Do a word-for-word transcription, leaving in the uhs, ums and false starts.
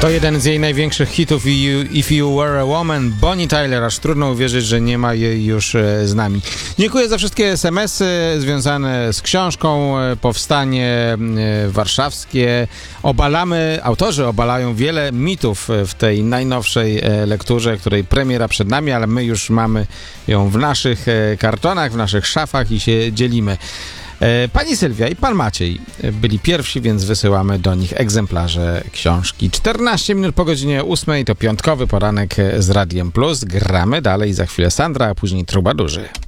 To jeden z jej największych hitów, If You Were a Woman, Bonnie Tyler. Aż trudno uwierzyć, że nie ma jej już z nami. Dziękuję za wszystkie es em esy związane z książką, powstanie warszawskie. Obalamy, autorzy obalają wiele mitów w tej najnowszej lekturze, której premiera przed nami, ale my już mamy ją w naszych kartonach, w naszych szafach i się dzielimy. Pani Sylwia i pan Maciej byli pierwsi, więc wysyłamy do nich egzemplarze książki. czternaście minut po godzinie ósmej to piątkowy poranek z Radiem Plus. Gramy dalej, za chwilę Sandra, a później Trubadurzy.